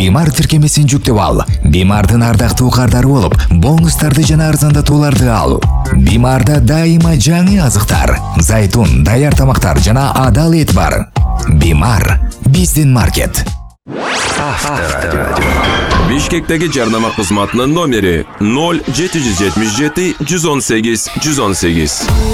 Бимар тиркемесин жүктөп ал. Бимардын ардактуу кардары болуп, бонустарды жана арзандатууларды ал. Бимарда дайыма жаңы азыктар, зайтун, даяр тамактар жана адал эт бар. Бимар биздин маркет. Бишкектеги жарнама кызматынын номери 0777 118 118.